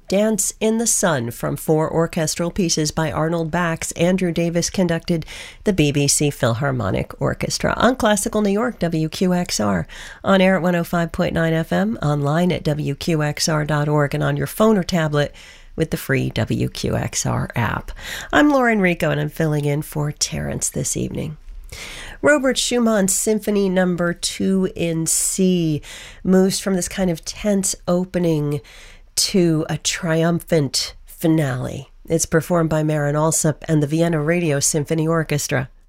Dance in the Sun from 4 orchestral pieces by Arnold Bax. Andrew Davis conducted the BBC Philharmonic Orchestra. On Classical New York, WQXR. On air at 105.9 FM, online at WQXR.org, and on your phone or tablet with the free WQXR app. I'm Lauren Rico, and I'm filling in for Terrence this evening. Robert Schumann's Symphony No. 2 in C moves from this kind of tense opening to a triumphant finale. It's performed by Marin Alsop and the Vienna Radio Symphony Orchestra.